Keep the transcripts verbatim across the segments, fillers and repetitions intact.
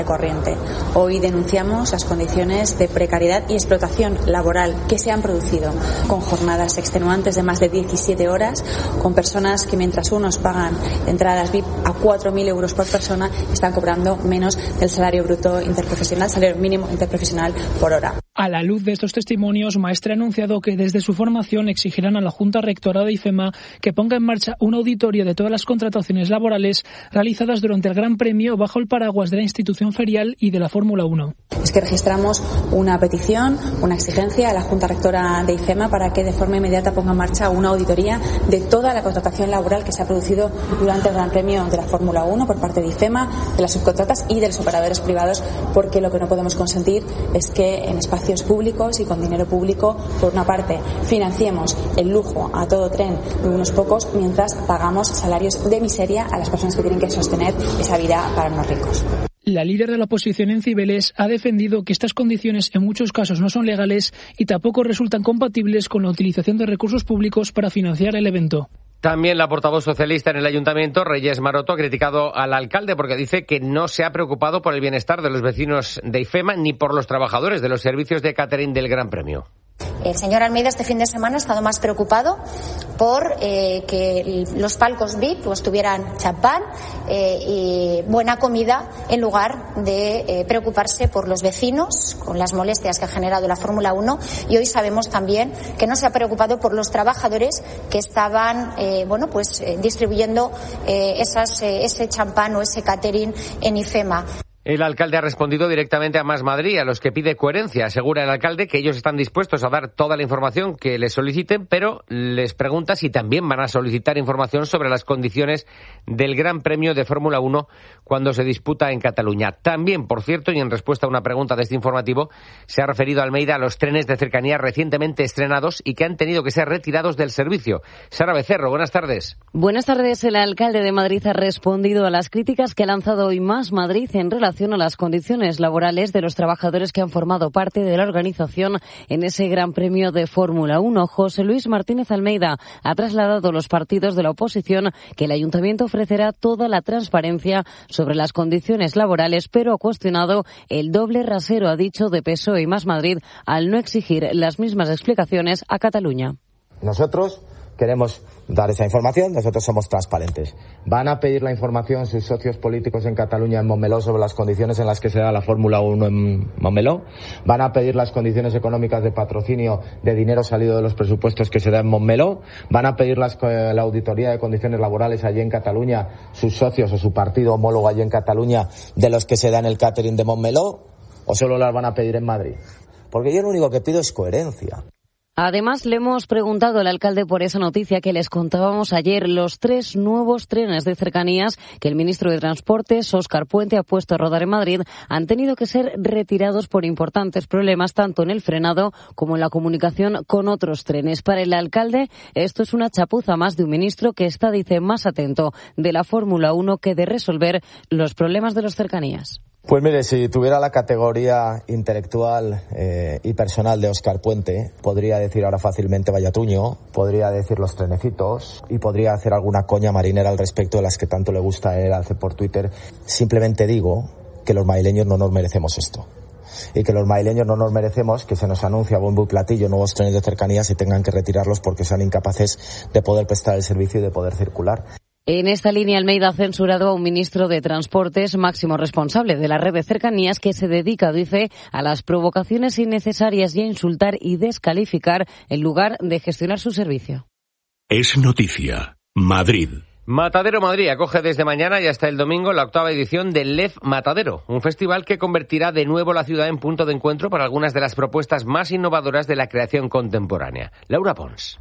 corriente. Hoy denunciamos las condiciones de precariedad y explotación laboral que se han producido con jornadas extenuantes de más de diecisiete horas, con personas que mientras unos pagan entradas V I P a cuatro mil euros por persona, están cobrando menos del salario bruto interprofesional, salario mínimo interprofesional por hora. A la luz de estos testimonios, Maestre ha anunciado que desde su formación exigirán a la Junta Rectora de IFEMA que ponga en marcha una auditoría de todas las contrataciones laborales realizadas durante el Gran Premio bajo el paraguas de la institución ferial y de la Fórmula uno. Es que registramos una petición, una exigencia a la Junta Rectora de IFEMA para que de forma inmediata ponga en marcha una auditoría de toda la contratación laboral que se ha producido durante el Gran Premio de la Fórmula uno por parte de IFEMA, de las subcontratas y de los operadores privados, porque lo que no podemos consentir es que en espacios públicos y con dinero público, por una parte, financiemos el lujo a todo tren de unos pocos, mientras pagamos salarios de miseria a las personas que tienen que sostener esa vida para unos ricos. La líder de la oposición en Cibeles ha defendido que estas condiciones en muchos casos no son legales y tampoco resultan compatibles con la utilización de recursos públicos para financiar el evento. También la portavoz socialista en el Ayuntamiento, Reyes Maroto, ha criticado al alcalde porque dice que no se ha preocupado por el bienestar de los vecinos de IFEMA ni por los trabajadores de los servicios de catering del Gran Premio. El señor Almeida este fin de semana ha estado más preocupado por eh, que los palcos V I P pues, tuvieran champán eh, y buena comida en lugar de eh, preocuparse por los vecinos con las molestias que ha generado la Fórmula uno, y hoy sabemos también que no se ha preocupado por los trabajadores que estaban eh, bueno pues eh, distribuyendo eh, esas, eh, ese champán o ese catering en IFEMA. El alcalde ha respondido directamente a Más Madrid, a los que pide coherencia. Asegura el alcalde que ellos están dispuestos a dar toda la información que les soliciten, pero les pregunta si también van a solicitar información sobre las condiciones del Gran Premio de Fórmula uno cuando se disputa en Cataluña. También, por cierto, y en respuesta a una pregunta de este informativo, se ha referido Almeida a los trenes de cercanía recientemente estrenados y que han tenido que ser retirados del servicio. Sara Becerro, buenas tardes. Buenas tardes. El alcalde de Madrid ha respondido a las críticas que ha lanzado hoy Más Madrid en relación a las condiciones laborales de los trabajadores que han formado parte de la organización en ese Gran Premio de Fórmula uno. José Luis Martínez Almeida ha trasladado a los partidos de la oposición que el Ayuntamiento ofrecerá toda la transparencia sobre las condiciones laborales, pero ha cuestionado el doble rasero, ha dicho, de P S O E y Más Madrid al no exigir las mismas explicaciones a Cataluña. Nosotros queremos dar esa información, nosotros somos transparentes. ¿Van a pedir la información sus socios políticos en Cataluña, en Montmeló, sobre las condiciones en las que se da la Fórmula uno en Montmeló? ¿Van a pedir las condiciones económicas de patrocinio de dinero salido de los presupuestos que se da en Montmeló? ¿Van a pedir las, la auditoría de condiciones laborales allí en Cataluña sus socios o su partido homólogo allí en Cataluña de los que se da en el catering de Montmeló? ¿O solo las van a pedir en Madrid? Porque yo lo único que pido es coherencia. Además, le hemos preguntado al alcalde por esa noticia que les contábamos ayer, los tres nuevos trenes de cercanías que el ministro de Transportes, Óscar Puente, ha puesto a rodar en Madrid, han tenido que ser retirados por importantes problemas tanto en el frenado como en la comunicación con otros trenes. Para el alcalde, esto es una chapuza más de un ministro que está, dice, más atento de la Fórmula uno que de resolver los problemas de los cercanías. Pues mire, si tuviera la categoría intelectual eh, y personal de Óscar Puente, podría decir ahora fácilmente Vallatuño, podría decir los trenecitos y podría hacer alguna coña marinera al respecto de las que tanto le gusta a él hacer por Twitter. Simplemente digo que los madrileños no nos merecemos esto. Y que los madrileños no nos merecemos que se nos anuncie a bombo y platillo nuevos trenes de cercanías y tengan que retirarlos porque sean incapaces de poder prestar el servicio y de poder circular. En esta línea, Almeida ha censurado a un ministro de Transportes, máximo responsable de la red de cercanías, que se dedica, dice, a las provocaciones innecesarias y a insultar y descalificar en lugar de gestionar su servicio. Es noticia. Madrid. Matadero Madrid acoge desde mañana y hasta el domingo la octava edición del L E F Matadero, un festival que convertirá de nuevo la ciudad en punto de encuentro para algunas de las propuestas más innovadoras de la creación contemporánea. Laura Pons.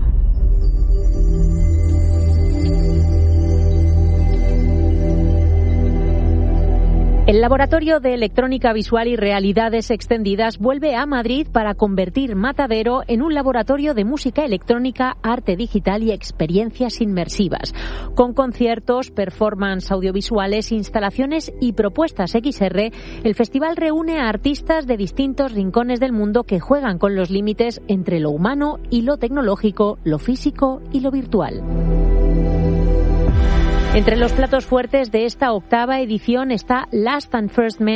El Laboratorio de Electrónica Visual y Realidades Extendidas vuelve a Madrid para convertir Matadero en un laboratorio de música electrónica, arte digital y experiencias inmersivas. Con conciertos, performance audiovisuales, instalaciones y propuestas equis erre, el festival reúne a artistas de distintos rincones del mundo que juegan con los límites entre lo humano y lo tecnológico, lo físico y lo virtual. Entre los platos fuertes de esta octava edición está Last and First Men